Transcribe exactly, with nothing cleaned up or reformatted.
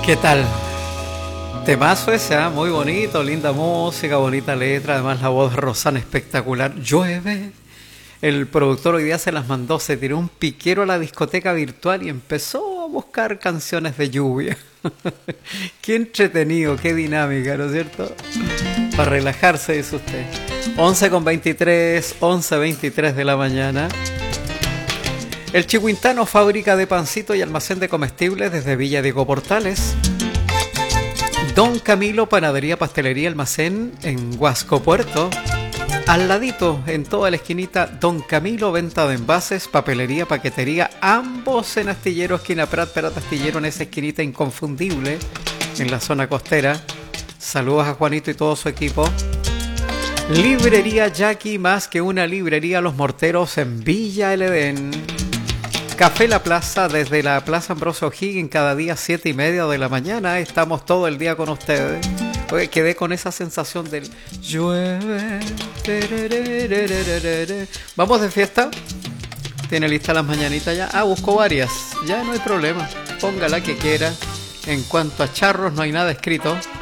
¿Qué tal? Temazo ese, ¿eh? Muy bonito, linda música, bonita letra, además la voz de Rosana espectacular. Llueve. El productor hoy día se las mandó, se tiró un piquero a la discoteca virtual y empezó a buscar canciones de lluvia. Qué entretenido, qué dinámica, ¿no es cierto? Para relajarse, dice usted. once con veintitrés, once veintitrés de la mañana. El Chihuintano, fábrica de pancito y almacén de comestibles desde Villa Diego Portales. Don Camilo, panadería, pastelería, almacén en Huasco Puerto. Al ladito, en toda la esquinita, Don Camilo, venta de envases, papelería, paquetería, ambos en Astillero, esquina Prat, Prat Astillero, en esa esquinita inconfundible, en la zona costera. Saludos a Juanito y todo su equipo. Librería Jackie, más que una librería, Los Morteros en Villa El Edén. Café La Plaza, desde la Plaza Ambrosio O'Higgins, cada día siete y media de la mañana. Estamos todo el día con ustedes. Oye, quedé con esa sensación del llueve. ¿Vamos de fiesta? ¿Tiene lista las mañanitas ya? Ah, busco varias. Ya no hay problema. Póngala que quiera. En cuanto a charros, no hay nada escrito.